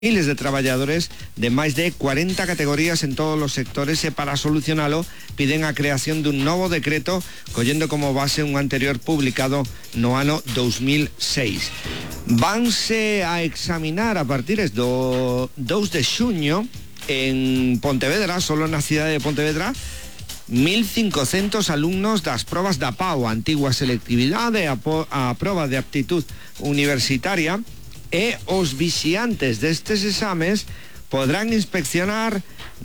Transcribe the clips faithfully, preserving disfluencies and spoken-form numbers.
Miles de traballadores de máis de cuarenta categorías en todos os sectores e para solucionalo piden a creación dun novo decreto collendo como base un anterior publicado no ano dos mil seis. Vanse a examinar a partir do dous de xuño en Pontevedra, solo na cidade de Pontevedra, mil cincocentos alumnos das probas da P A U, a antigua selectividade, a, a proba de aptitud universitaria, e os vixiantes destes exames podrán inspeccionar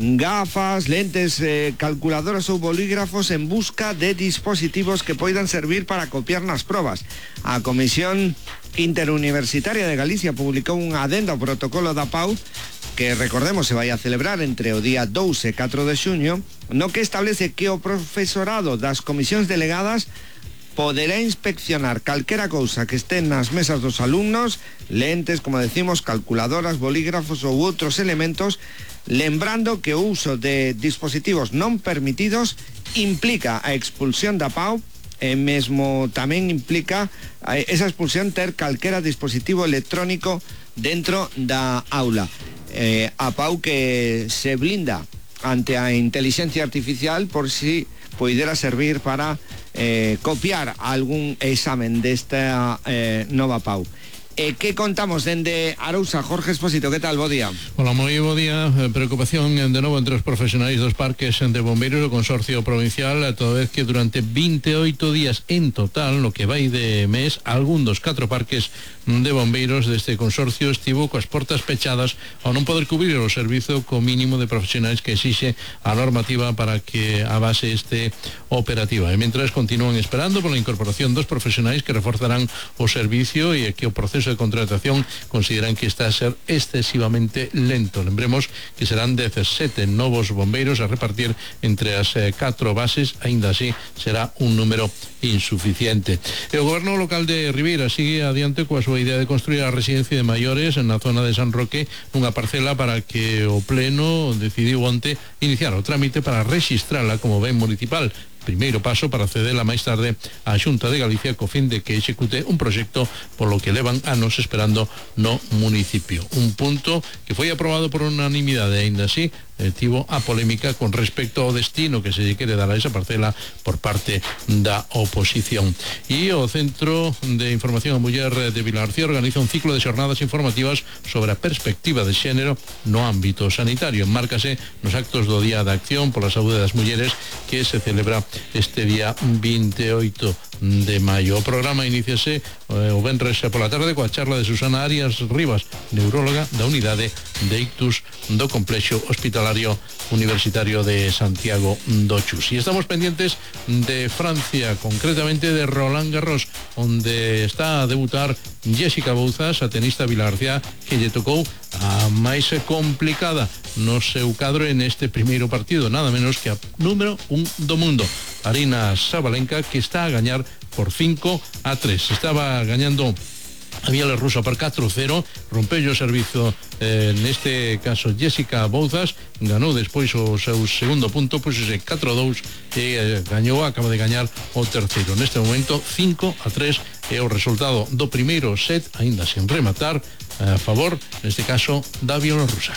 gafas, lentes, eh, calculadoras ou bolígrafos en busca de dispositivos que poidan servir para copiar nas probas. A Comisión Interuniversitaria de Galicia publicou unha adenda ao protocolo da P A U que, recordemos, se vai a celebrar entre o día dous e catro de xuño, no que establece que o profesorado das comisións delegadas poderá inspeccionar calquera cousa que estén nas mesas dos alumnos, lentes, como decimos, calculadoras, bolígrafos ou outros elementos, lembrando que o uso de dispositivos non permitidos implica a expulsión da P A U e mesmo tamén implica esa expulsión ter calquera dispositivo electrónico dentro da aula. Eh, a P A U que se blinda ante a inteligencia artificial por si poidera servir para eh, copiar algún examen desta eh, nova P A U. E que contamos dende Arousa? Jorge Expósito, que tal? Bo día. Hola, moi bo día. Preocupación de novo entre os profesionais dos parques de bombeiros do Consorcio Provincial, toda vez que durante veintioito días en total, no que vai de mes, algún dos catro parques de bombeiros deste consorcio estivo coas portas pechadas ao non poder cubrir o servizo co mínimo de profesionais que exixe a normativa para que a base este operativa. E mentras continúan esperando pola incorporación dos profesionais que reforzarán o servicio e que o proceso de contratación consideran que está a ser excesivamente lento. Lembremos que serán dezasete novos bombeiros a repartir entre as eh, catro bases, aínda así será un número insuficiente. E o goberno local de Ribeira sigue adiante coa súa idea de construir a residencia de maiores na zona de San Roque, nunha parcela para que o pleno decidiu onte iniciar o trámite para rexistrala como ben municipal. Primeiro paso para cedela máis tarde á Xunta de Galicia co fin de que execute un proxecto polo que levan anos esperando no municipio. Un punto que foi aprobado por unanimidade, aínda así eh, tivo a polémica con respecto ao destino que se lle quere dar a esa parcela por parte da oposición. E o Centro de Información a Muller de Vilagarcía organiza un ciclo de xornadas informativas sobre a perspectiva de xénero no ámbito sanitario. Enmárcase nos actos do Día da Acción pola Saúde das Mulleres que se celebra este día veintioito de maio. O programa iníciase eh, o venres pola tarde coa charla de Susana Arias Rivas, neuróloga da unidade de ictus do Complexo Hospitalario Universitario de Santiago do Chus. E estamos pendientes de Francia, concretamente de Roland Garros, onde está a debutar Jessica Bouzas, a tenista Vilagarcía, que lle tocou a máis complicada no seu cadro en este primeiro partido, nada menos que a número un do mundo, Aryna Sabalenka, que está a gañar por cinco a tres. Estaba gañando a bielorrusa por catro cero, rompeu o servizo eh, neste caso Jessica Bouzas, ganou despois o seu segundo punto, pois ese catro a dous e eh, gañou, acaba de gañar o terceiro. Neste momento cinco a tres é o resultado do primeiro set, aínda sen rematar, a favor, neste caso, da bielorrusa.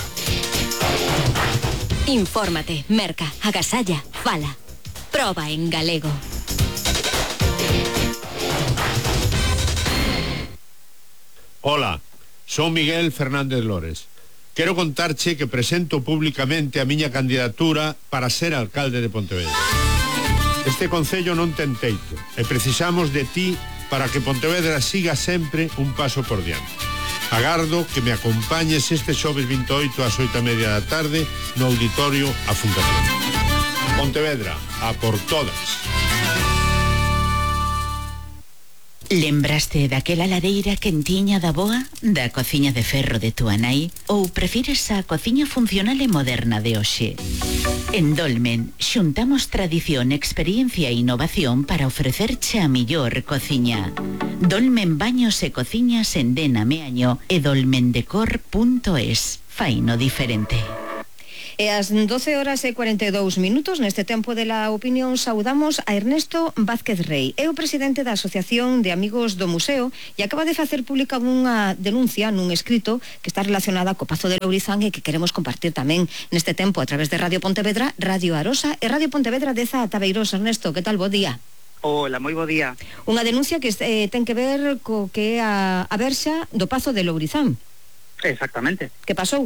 Infórmate, merca, agasalla, fala. Proba en galego. Hola, son Miguel Fernández Lores. Quero contarche que presento públicamente a miña candidatura para ser alcalde de Pontevedra. Este concello non ten teito e precisamos de ti para que Pontevedra siga sempre un paso por diante. Agardo que me acompañes este xoves veintioito ás oito e media da tarde no auditorio A Fundación. Pontevedra, a por todas. Lembraste daquela ladeira quentiña da boa, da cociña de ferro de túa nai, ou prefires a cociña funcional e moderna de hoxe? En Dolmen, xuntamos tradición, experiencia e innovación para ofrecerche a millor cociña. Dolmen Baños e Cociñas en Dena Meaño e dolmendecor punto es. Faino diferente. E ás doce horas e cuarenta e dous minutos, neste tempo de la opinión, saudamos a Ernesto Vázquez Rey. É o presidente da Asociación de Amigos do Museo e acaba de facer pública unha denuncia nun escrito que está relacionada co Pazo de Lourizán e que queremos compartir tamén neste tempo a través de Radio Pontevedra, Radio Arosa e Radio Pontevedra Deza Tabeiros. Ernesto, que tal? Bo día. Hola, moi bo día. Unha denuncia que eh, ten que ver co que é a, a verxa do Pazo de Lourizán. Exactamente. Que pasou?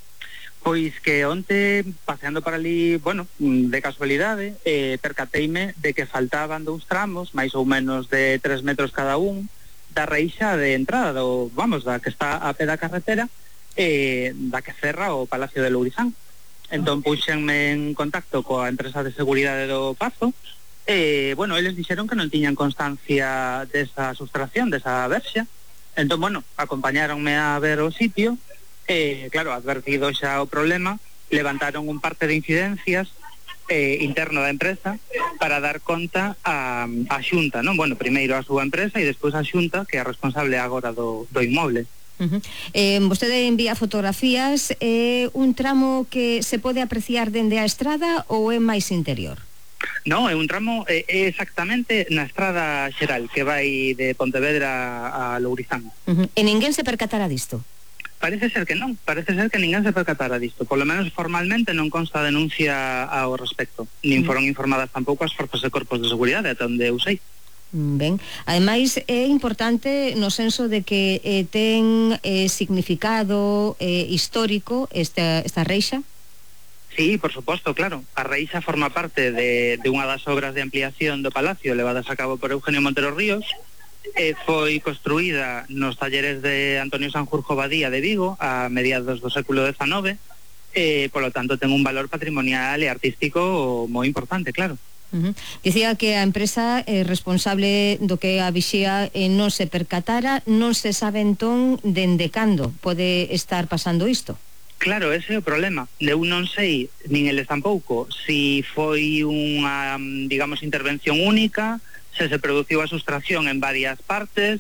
Pois que onte, paseando por ali, bueno, de casualidade, eh, percateime de que faltaban dous tramos, máis ou menos de tres metros cada un, da reixa de entrada, do, vamos, da que está a pé da carretera, eh, da que cerra o Palacio de Lourizán. Entón, puxenme en contacto coa empresa de seguridade do Pazo, e, bueno, eles dixeron que non tiñan constancia desa sustracción, desa verxa. Entón, bueno, acompañáronme a ver o sitio, e, claro, advertido xa o problema, levantaron un parte de incidencias eh, interno da empresa para dar conta a, a Xunta, non? Bueno, primeiro a súa empresa e despois a Xunta, que é a responsable agora do, do inmoble. Uh-huh. Eh, vostede envía fotografías, é eh, un tramo que se pode apreciar dende a estrada ou é máis interior? Non, é un tramo é, é exactamente na estrada xeral que vai de Pontevedra a Lourizán. Uh-huh. E ninguén se percatará disto? Parece ser que non, parece ser que ninguén se percatara disto. Por lo menos formalmente non consta denuncia ao respecto. Nin foron informadas tampouco as forzas e corpos de seguridade, ata onde eu sei. Ben, ademais é importante no senso de que eh, ten eh, significado eh, histórico esta, esta reixa? Sí, por suposto, claro. A reixa forma parte de, de unha das obras de ampliación do Palacio levadas a cabo por Eugenio Montero Ríos. Eh, foi construída nos talleres de Antonio Sanjurjo Badía de Vigo a mediados do século dezenove, e, polo tanto, ten un valor patrimonial e artístico moi importante, claro. Uh-huh. Dicía que a empresa é responsable do que a vixía eh, non se percatara, non se sabe entón dende cando pode estar pasando isto. Claro, ese é o problema. Eu non sei, nin eles tampouco, si foi unha, digamos, intervención única, se se produciu a sustracción en varias partes,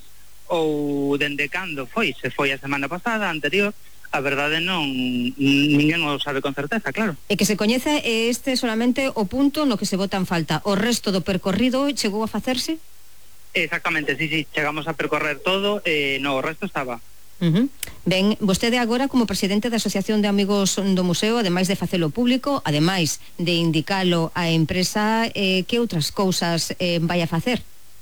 ou dende cando foi, se foi a semana pasada, anterior. A verdade non, ninguén o sabe con certeza, claro. E que se coñece este solamente o punto no que se bota en falta. O resto do percorrido chegou a facerse? Exactamente, sí, sí, chegamos a percorrer todo, e no, o resto estaba. Uh-huh. Ben, vostede agora como presidente da Asociación de Amigos do Museo, ademais de facelo público, ademais de indicalo á empresa, eh, que outras cousas eh, vai a facer?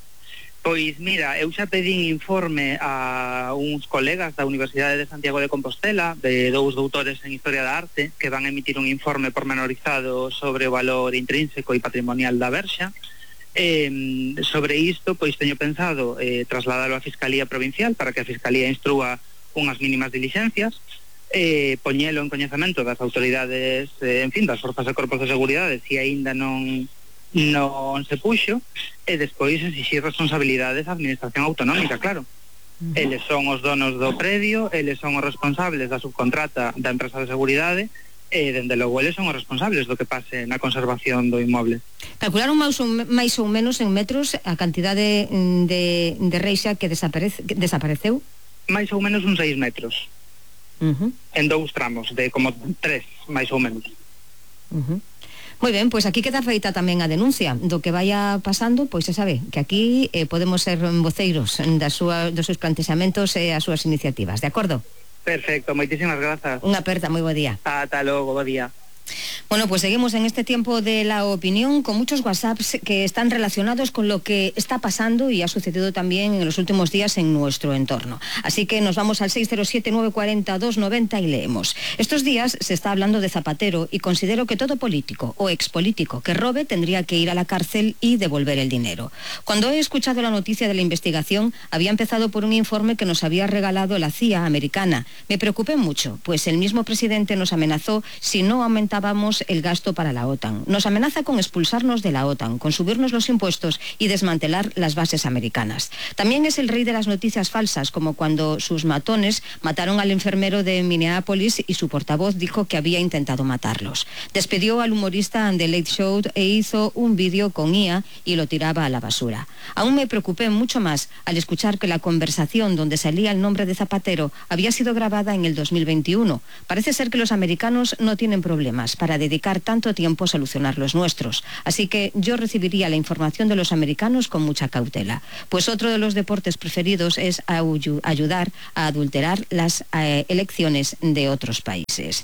Pois mira, eu xa pedín informe a uns colegas da Universidade de Santiago de Compostela, de dous doutores en Historia da Arte, que van a emitir un informe pormenorizado sobre o valor intrínseco e patrimonial da verxa. Eh, sobre isto, pois teño pensado eh, trasladalo á Fiscalía Provincial para que a Fiscalía instrúa unhas mínimas diligencias, eh, poñelo en coñecemento das autoridades, eh, en fin, das forzas e corpos de seguridade, se aínda non non se puxo, e despois exixir responsabilidades á Administración Autonómica, claro. Uh-huh. Eles son os donos do predio, eles son os responsables da subcontrata da empresa de seguridade, e dende logo eles son os responsables do que pase na conservación do inmoble. Calcularon máis ou, máis ou menos en metros a cantidade de, de reixa que, desaparece, que desapareceu? Máis ou menos uns seis metros. Uh-huh. En dous tramos, de como tres, máis ou menos. Uh-huh. Moi ben, pois aquí queda feita tamén a denuncia do que vaya pasando, pois se sabe que aquí eh, podemos ser voceiros da súa, dos seus plantexamentos e as súas iniciativas, de acordo? Perfecto, moitísimas grazas. Unha aperta, moi bo día. Ata logo, bo día. Bueno, pues seguimos en este tiempo de la opinión con muchos WhatsApps que están relacionados con lo que está pasando y ha sucedido también en los últimos días en nuestro entorno. Así que nos vamos al seis cero siete, nueve cuatro cero, dos nueve cero y leemos. Estos días se está hablando de Zapatero y considero que todo político o expolítico que robe tendría que ir a la cárcel y devolver el dinero. Cuando he escuchado la noticia de la investigación, había empezado por un informe que nos había regalado la C I A americana. Me preocupé mucho, pues el mismo presidente nos amenazó si no aumentábamos el gasto para la OTAN. Nos amenaza con expulsarnos de la OTAN, con subirnos los impuestos y desmantelar las bases americanas. También es el rey de las noticias falsas, como cuando sus matones mataron al enfermero de Minneapolis y su su portavoz dijo que había intentado matarlos. Despidió al humorista en The Late Show e hizo un vídeo con I A y lo tiraba a la basura. Aún me preocupé mucho más al escuchar que la conversación donde salía el nombre de Zapatero había sido grabada en el dos mil veintiuno. Parece ser que los americanos no tienen problemas para dedicar tanto tiempo a solucionar los nuestros. Así que yo recibiría la información de los americanos con mucha cautela. Pues otro de los deportes preferidos es ayudar a adulterar las eh, elecciones de otros países.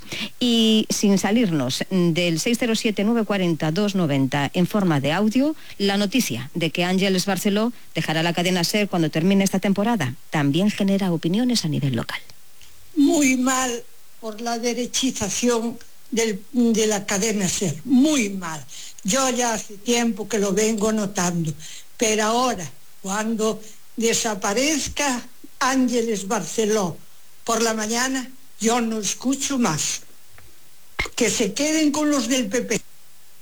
Y sin salirnos del seis cero siete, nueve cuatro cero, dos nueve cero en forma de audio, la noticia de que Ángeles Barceló dejará la cadena SER cuando termine esta temporada también genera opiniones a nivel local. Muy mal por la derechización del, de la cadena SER, muy mal. Yo ya hace tiempo que lo vengo notando, pero ahora, cuando desaparezca Ángeles Barceló por la mañana, yo no escucho más. Que se queden con los del P P.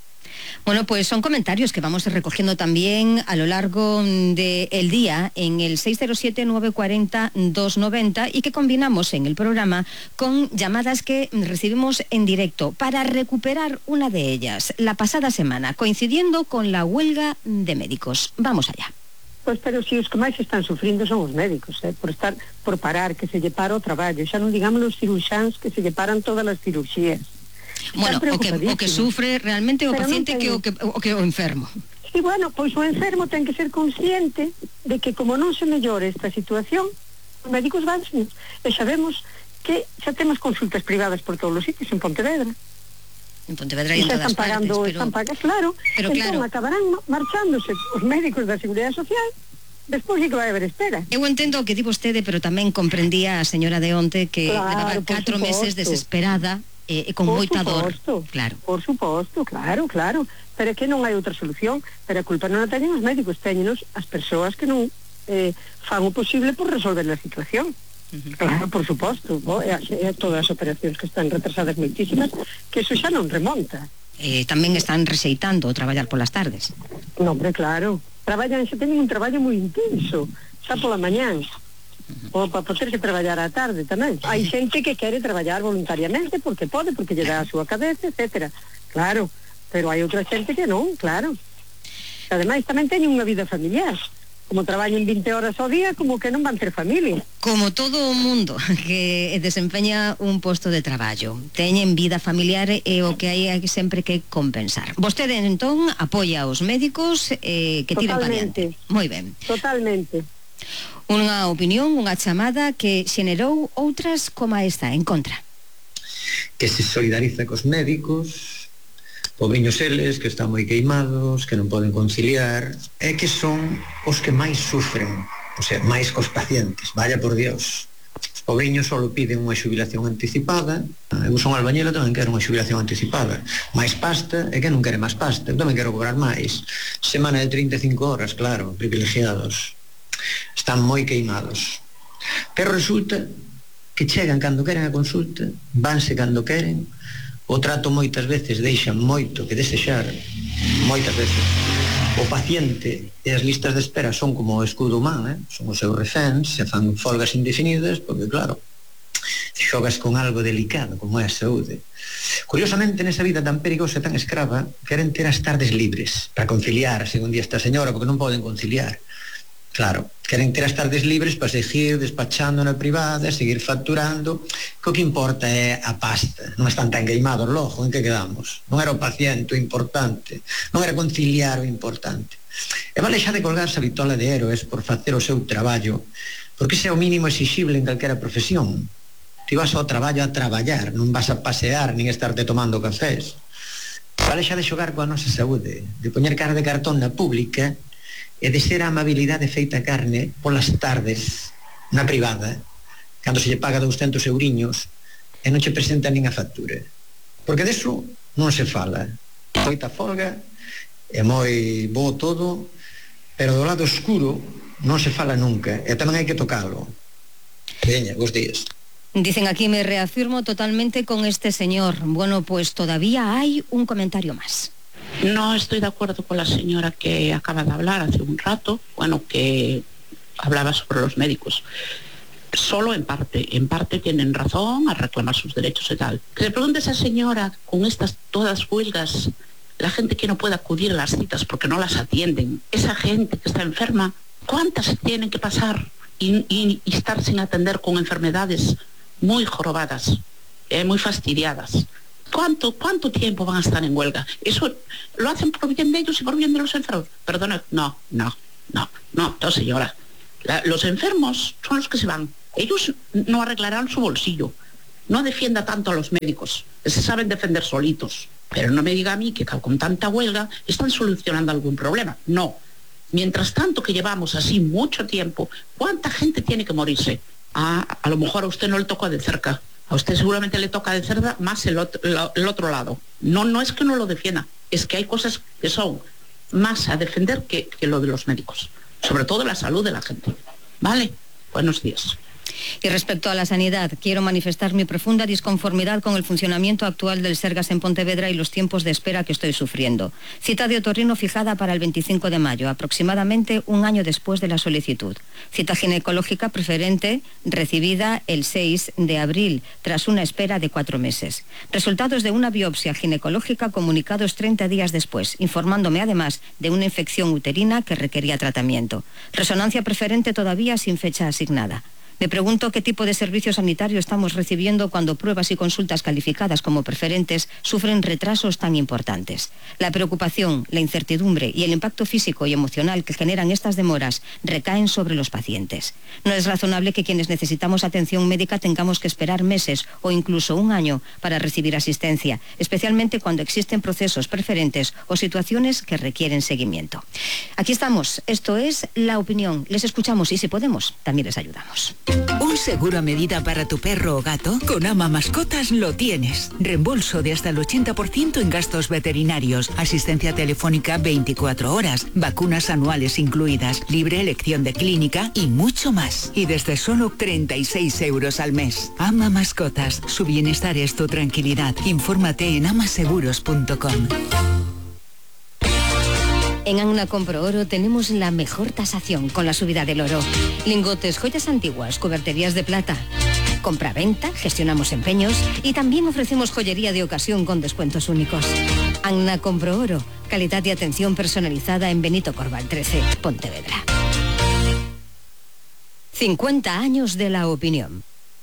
Bueno, pues son comentarios que vamos recogiendo también a lo largo del día en el seis cero siete, nueve cuatro cero, dos nueve cero y que combinamos en el programa con llamadas que recibimos en directo para recuperar una de ellas la pasada semana, coincidiendo con la huelga de médicos. Vamos allá. Pois, pero si os que máis están sufrindo son os médicos, eh, por estar, por parar, que se lle para o traballo, xa non digamos os ciruxáns que se lle paran todas as cirurxías. Bueno, o que, o que sufre realmente o pero paciente ten... que, o que o que o enfermo. Sí, bueno, pois o enfermo ten que ser consciente de que como non se mellore esta situación, os médicos van, e sabemos que xa temos consultas privadas por todos os sitios en Pontevedra. En Pontevedra e en todas están pagando, partes, pero... están pagando, claro, pero entón claro, acabarán marchándose os médicos da Seguridade Social. Despois sí que vai haber espera. Eu entendo o que di vostede, pero tamén comprendía a señora de onte que claro, levaba catro meses desesperada e eh, con por moita suposto, dor. Claro. Por suposto, claro, claro. Pero é que non hai outra solución. Pero a culpa non a teñen os médicos, teñenos as persoas que non eh, fan o posible por resolver a situación. Uh-huh. Claro, por suposto. Oh, e, e todas as operacións que están retrasadas moitísimas, que eso xa non remonta. Eh, tamén están rexeitando traballar polas tardes. Non, hombre, claro. Traballan, xa teñen un traballo moi intenso, xa pola mañán. Ou para poder que traballar á tarde tamén. Hai xente que quere traballar voluntariamente porque pode, porque lle dá a súa cabeza, etcétera. Claro, pero hai outra xente que non, claro. Ademais tamén teñen unha vida familiar. Como traballan vinte horas ao día, como que non van ter familia. Como todo o mundo que desempeña un posto de traballo, teñen vida familiar e o que hai sempre que compensar. Vostede entón apoia aos médicos eh, que tiren para diante. Moi ben. Totalmente. Unha opinión, unha chamada que xenerou outras como esta, en contra. Que se solidariza cos médicos, pobriños eles, que están moi queimados, que non poden conciliar, e que son os que máis sufren, o sea, máis cos pacientes, vaya por Dios. Os pobriños só piden unha xubilación anticipada, eu son albañil, tamén quero unha xubilación anticipada, máis pasta, e que non quere máis pasta, eu tamén quero cobrar máis. Semana de trinta e cinco horas, claro, privilegiados. Están moi queimados. Pero resulta que chegan cando queren a consulta, vanse cando queren, o trato moitas veces deixa moito que desexar, moitas veces. O paciente e as listas de espera son como o escudo humán, eh? Son os seus reféns, se fan folgas indefinidas, porque claro, xogas con algo delicado como é a saúde. Curiosamente, nesa vida tan perigosa e tan escrava, queren ter as tardes libres para conciliar, según di esta señora, porque non poden conciliar. Claro, queren ter as tardes libres para seguir despachando na privada, seguir facturando, que o que importa é a pasta. Non están tan queimados logo, en que quedamos? Non era o paciente o importante, non era conciliar o importante. E vale xa de colgarse a vitola de héroes por facer o seu traballo, porque ese é o mínimo exixible en calquera profesión. Ti vas ao traballo a traballar, non vas a pasear nin estarte tomando cafés. Vale xa de xogar coa nosa saúde, de poñer cara de cartón na pública e de ser a amabilidade feita carne polas tardes na privada, cando se lle paga douscentos euriños e non che presenta nin a factura. Porque deso non se fala. Moita folga, é moi bo todo, pero do lado oscuro non se fala nunca, e tamén hai que tocalo. Veña, bons días. Dicen aquí, me reafirmo totalmente con este señor. Bueno, pues todavía hay un comentario más. No estoy de acuerdo con la señora que acaba de hablar hace un rato, bueno, que hablaba sobre los médicos. solo en parte, en parte tienen razón a reclamar sus derechos y tal. Que le pregunte a esa señora, con estas todas huelgas, la gente que no puede acudir a las citas porque no las atienden, esa gente que está enferma, ¿cuántas tienen que pasar y, y, y estar sin atender con enfermedades muy jorobadas, eh, muy fastidiadas? ¿Cuánto, ¿Cuánto tiempo van a estar en huelga? ¿Eso lo hacen por bien de ellos y por bien de los enfermos? Perdona, no, no, no, no, no señora. La, los enfermos son los que se van. Ellos no arreglarán su bolsillo. No defienda tanto a los médicos, que se saben defender solitos. Pero no me diga a mí que con tanta huelga están solucionando algún problema. No. Mientras tanto que llevamos así mucho tiempo, ¿cuánta gente tiene que morirse? Ah, a lo mejor a usted no le toca de cerca. A usted seguramente le toca de cerca más el otro, el otro lado. No, no es que no lo defienda, es que hay cosas que son más a defender que, que lo de los médicos. Sobre todo la salud de la gente. ¿Vale? Buenos días. Y respecto a la sanidad, quiero manifestar mi profunda disconformidad con el funcionamiento actual del Sergas en Pontevedra y los tiempos de espera que estoy sufriendo. Cita de otorrino fijada para el veinticinco de mayo, aproximadamente un año después de la solicitud. Cita ginecológica preferente recibida el seis de abril, tras una espera de cuatro meses. Resultados de una biopsia ginecológica comunicados treinta días después, informándome además de una infección uterina que requería tratamiento. Resonancia preferente todavía sin fecha asignada. Me pregunto qué tipo de servicio sanitario estamos recibiendo cuando pruebas y consultas calificadas como preferentes sufren retrasos tan importantes. La preocupación, la incertidumbre y el impacto físico y emocional que generan estas demoras recaen sobre los pacientes. No es razonable que quienes necesitamos atención médica tengamos que esperar meses o incluso un año para recibir asistencia, especialmente cuando existen procesos preferentes o situaciones que requieren seguimiento. Aquí estamos. Esto es La Opinión. Les escuchamos y si podemos, también les ayudamos. ¿Un seguro a medida para tu perro o gato? Con Ama Mascotas lo tienes. Reembolso de hasta el ochenta por ciento en gastos veterinarios, asistencia telefónica veinticuatro horas, vacunas anuales incluidas, libre elección de clínica y mucho más. Y desde solo treinta y seis euros al mes. Ama Mascotas, su bienestar es tu tranquilidad. Infórmate en amaseguros punto com. En Anna Compro Oro tenemos la mejor tasación con la subida del oro. Lingotes, joyas antiguas, cuberterías de plata. Compra-venta, gestionamos empeños y también ofrecemos joyería de ocasión con descuentos únicos. Anna Compro Oro, calidad y atención personalizada en Benito Corval trece, Pontevedra. cincuenta años de La Opinión.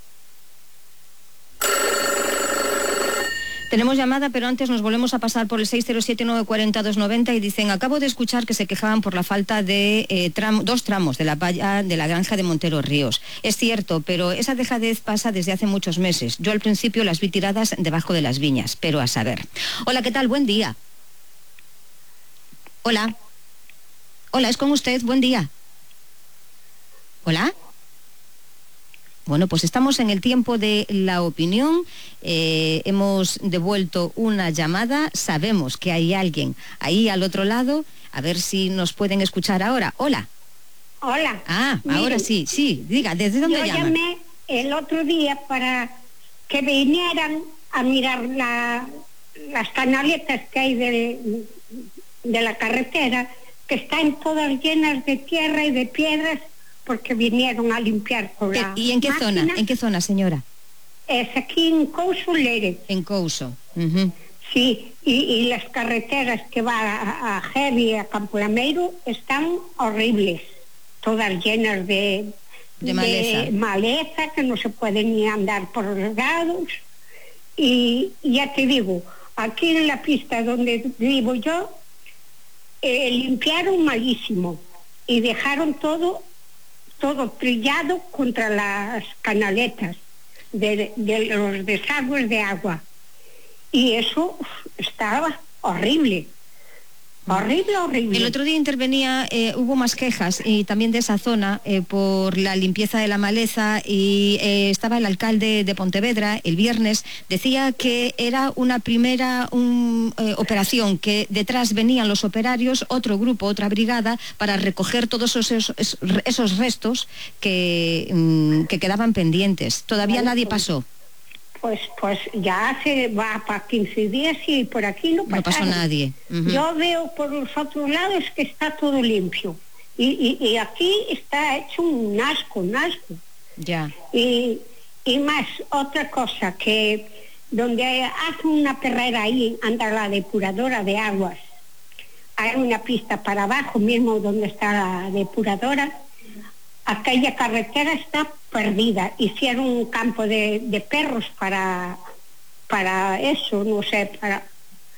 Tenemos llamada, pero antes nos volvemos a pasar por el seis cero siete nueve cuatro cero dos nueve cero y dicen, acabo de escuchar que se quejaban por la falta de eh, tram, dos tramos de la valla de la granja de Montero Ríos. Es cierto, pero esa dejadez pasa desde hace muchos meses. Yo al principio las vi tiradas debajo de las viñas, pero a saber. Hola, ¿qué tal? Buen día. Hola. Hola, es con usted. Buen día. Hola. Bueno, pues estamos en el tiempo de La Opinión. Eh, hemos devuelto una llamada. Sabemos que hay alguien ahí al otro lado. A ver si nos pueden escuchar ahora. Hola. Hola. Ah, Miren, ahora sí, sí. Diga, ¿desde dónde llaman? Yo llamé el otro día para que vinieran a mirar la, las canaletas que hay de, de la carretera, que están todas llenas de tierra y de piedras, porque vinieron a limpiar con la ¿Y en qué máquina. zona? ¿En qué zona, señora? Es aquí en Couso, Lérez. En Couso. Uh-huh. Sí, y, y las carreteras que va a, a Heavy, a Campo Lameiro, están horribles, todas llenas de, de, maleza. de maleza, que no se puede ni andar por los lados. Y, y ya te digo, aquí en la pista donde vivo yo, eh, limpiaron malísimo y dejaron todo todo trillado contra las canaletas de, de los desagües de agua, y eso estaba horrible. Horrible, horrible. El otro día intervenía, eh, hubo más quejas y también de esa zona eh, por la limpieza de la maleza y eh, estaba el alcalde de Pontevedra el viernes, decía que era una primera un, eh, operación, que detrás venían los operarios, otro grupo, otra brigada, para recoger todos esos, esos, esos restos que, mm, que quedaban pendientes. Todavía bueno, nadie pasó. Pues, pues ya hace, va para quince días y por aquí no pasaron. No pasó nadie. Uh-huh. Yo veo por los otros lados que está todo limpio. Y, y, y aquí está hecho un asco, un asco. Ya. Y, y más, otra cosa, que donde hace una perrera ahí, anda la depuradora de aguas, hay una pista para abajo mismo donde está la depuradora, aquella carretera está perdida. Hicieron un campo de, de perros para, para eso, no sé, para...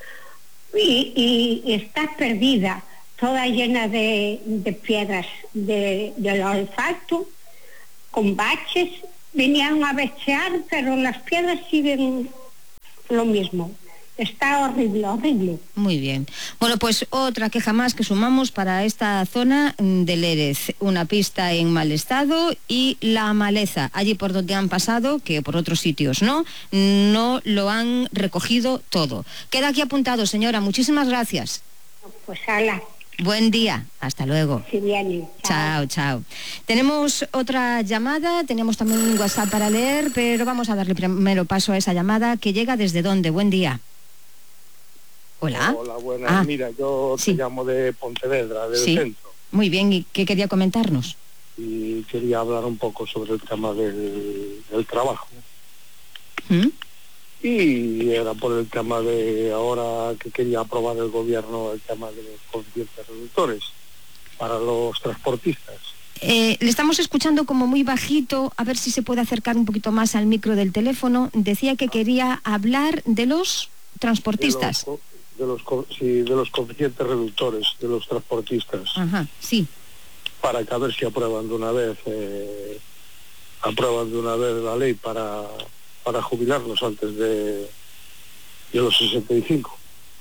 Y, y está perdida, toda llena de, de piedras de, del asfalto, con baches. Vinieron a bechear, pero las piedras siguen lo mismo. Está horrible, horrible. Muy bien. Bueno, pues otra queja más que sumamos para esta zona de Lérez. Una pista en mal estado y la maleza, allí por donde han pasado, que por otros sitios no, no lo han recogido todo. Queda aquí apuntado, señora. Muchísimas gracias. Pues ala. Buen día. Hasta luego. Si viene. Chao, chao. Tenemos otra llamada, tenemos también un WhatsApp para leer, pero vamos a darle primero paso a esa llamada que llega desde dónde. Buen día. Hola. Hola, buenas. Ah, Mira, yo sí. te llamo de Pontevedra, del Sí. centro, Muy bien, ¿y qué quería comentarnos? y quería hablar un poco sobre el tema del, del trabajo. ¿Mm? Y era por el tema de ahora que quería aprobar el gobierno el tema de los coeficientes reductores para los transportistas. Eh, le estamos escuchando como muy bajito, a ver si se puede acercar un poquito más al micro del teléfono. Decía que quería hablar de los transportistas. De los, co- de los, co- sí, de los coeficientes reductores de los transportistas. Ajá, sí. Para que a ver si aprueban de una vez, eh, aprueban de una vez la ley para, para jubilarnos antes de, de los sesenta y cinco.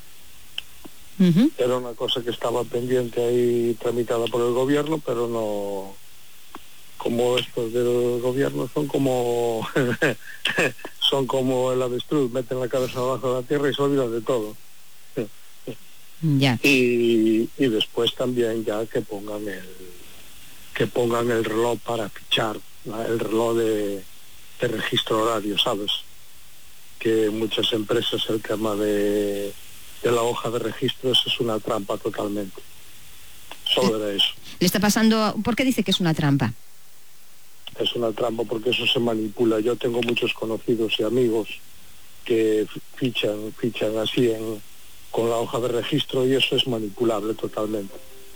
Uh-huh. Era una cosa que estaba pendiente ahí, tramitada por el gobierno, pero no, como estos del gobierno son como son como el avestruz, meten la cabeza abajo de la tierra y se olvidan de todo. Ya. Y, y después también ya que pongan el que pongan el reloj para fichar, la- el reloj de, de registro horario, ¿sabes? Que muchas empresas el tema de, de la hoja de registros es una trampa totalmente. Solo era eso. Le está pasando... ¿Por qué dice que es una trampa? Es una trampa porque eso se manipula. Yo tengo muchos conocidos y amigos que f- fichan, fichan así en, con la hoja de registro y eso es manipulable totalmente.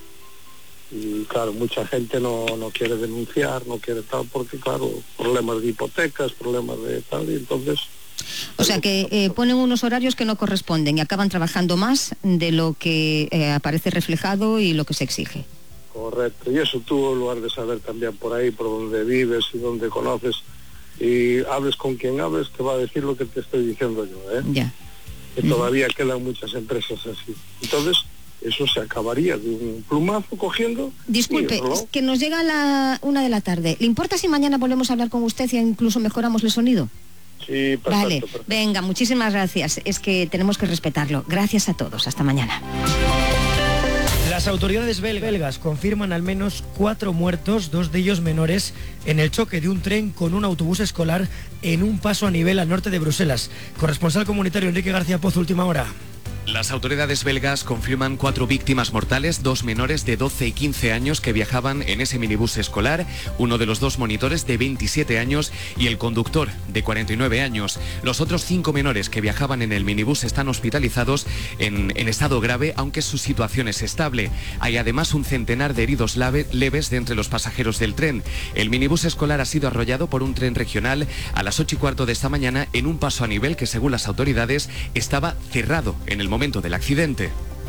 Y claro, mucha gente no, no quiere denunciar, no quiere tal, porque claro, problemas de hipotecas, problemas de tal, y entonces... O sea que eh, ponen unos horarios que no corresponden y acaban trabajando más de lo que eh, aparece reflejado y lo que se exige. Correcto, y eso tú lo has de saber también por ahí, por donde vives y donde conoces, y hables con quien hables, te va a decir lo que te estoy diciendo yo, ¿eh? Ya. Que todavía quedan muchas empresas así. Entonces, eso se acabaría de un plumazo cogiendo... Disculpe, y el reloj. es que nos llega a la una de la tarde. ¿Le importa si mañana volvemos a hablar con usted y incluso mejoramos el sonido? Sí, perfecto, Vale, perfecto. venga, muchísimas gracias. Es que tenemos que respetarlo. Gracias a todos. Hasta mañana. Las autoridades belgas confirman al menos cuatro muertos, dos de ellos menores, en el choque de un tren con un autobús escolar en un paso a nivel al norte de Bruselas. Corresponsal comunitario Enrique García Pozo, última hora. Las autoridades belgas confirman cuatro víctimas mortales, dos menores de doce y quince años que viajaban en ese minibús escolar, uno de los dos monitores de veintisiete años y el conductor de cuarenta y nueve años. Los otros cinco menores que viajaban en el minibús están hospitalizados en, en estado grave, aunque su situación es estable. Hay además un centenar de heridos lave, leves de entre los pasajeros del tren. El minibús escolar ha sido arrollado por un tren regional a las ocho y cuarto de esta mañana en un paso a nivel que, según las autoridades, estaba cerrado en el momento del accidente.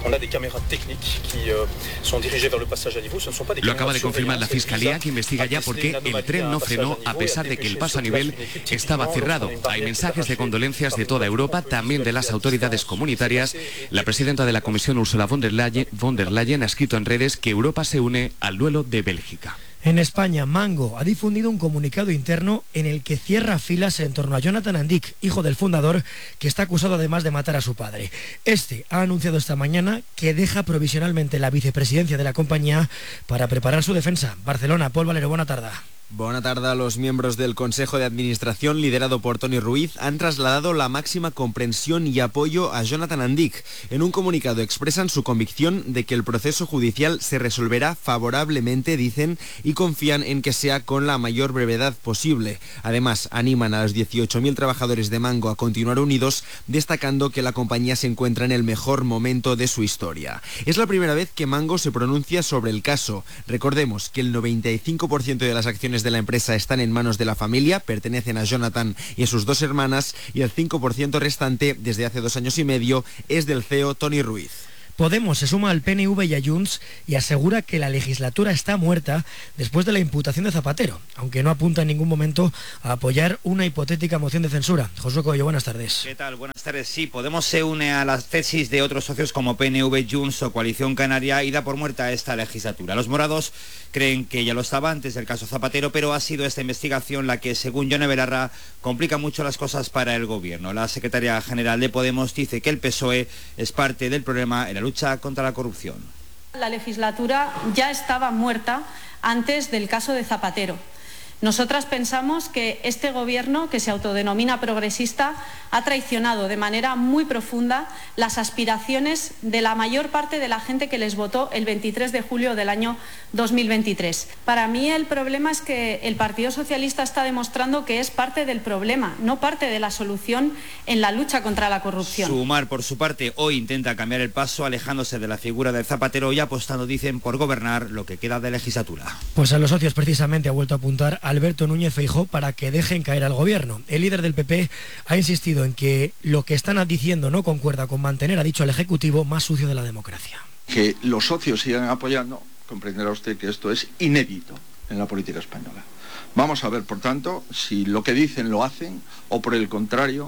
Lo acaba de confirmar la Fiscalía, que investiga ya por qué el tren no frenó a pesar de que el paso a nivel estaba cerrado. Hay mensajes de condolencias de toda Europa, también de las autoridades comunitarias. La presidenta de la Comisión, Ursula von der Leyen, von der Leyen ha escrito en redes que Europa se une al duelo de Bélgica. En España, Mango ha difundido un comunicado interno en el que cierra filas en torno a Jonathan Andic, hijo del fundador, que está acusado además de matar a su padre. Este ha anunciado esta mañana que deja provisionalmente la vicepresidencia de la compañía para preparar su defensa. Barcelona, Paul Valero, buena tarde. Buena tarde. Los miembros del Consejo de Administración, liderado por Toni Ruiz, han trasladado la máxima comprensión y apoyo a Jonathan Andic. En un comunicado expresan su convicción de que el proceso judicial se resolverá favorablemente, dicen, y confían en que sea con la mayor brevedad posible. Además, animan a los dieciocho mil trabajadores de Mango a continuar unidos, destacando que la compañía se encuentra en el mejor momento de su historia. Es la primera vez que Mango se pronuncia sobre el caso. Recordemos que el noventa y cinco por ciento de las acciones de la empresa están en manos de la familia, pertenecen a Jonathan y a sus dos hermanas, y el cinco por ciento restante, desde hace dos años y medio, es del C E O Toni Ruiz. Podemos se suma al P N V y a Junts y asegura que la legislatura está muerta después de la imputación de Zapatero, aunque no apunta en ningún momento a apoyar una hipotética moción de censura. Josué Coello, buenas tardes. ¿Qué tal? Buenas tardes. Sí, Podemos se une a las tesis de otros socios como P N V, Junts o Coalición Canaria y da por muerta esta legislatura. Los morados creen que ya lo estaba antes del caso Zapatero, pero ha sido esta investigación la que, según Yone Belarra, complica mucho las cosas para el gobierno. La secretaria general de Podemos dice que el P S O E es parte del problema en la lucha contra la corrupción. La legislatura ya estaba muerta antes del caso de Zapatero. Nosotras pensamos que este gobierno, que se autodenomina progresista, ha traicionado de manera muy profunda las aspiraciones de la mayor parte de la gente que les votó el veintitrés de julio del año dos mil veintitrés. Para mí el problema es que el Partido Socialista está demostrando que es parte del problema, no parte de la solución en la lucha contra la corrupción. Sumar, por su parte, hoy intenta cambiar el paso, alejándose de la figura de Zapatero y apostando, dicen, por gobernar lo que queda de legislatura. Pues a los socios precisamente ha vuelto a apuntar a Alberto Núñez Feijóo para que dejen caer al gobierno. El líder del P P ha insistido en que lo que están diciendo no concuerda con mantener, ha dicho, al Ejecutivo más sucio de la democracia. Que los socios sigan apoyando, comprenderá usted que esto es inédito en la política española. Vamos a ver, por tanto, si lo que dicen lo hacen o, por el contrario,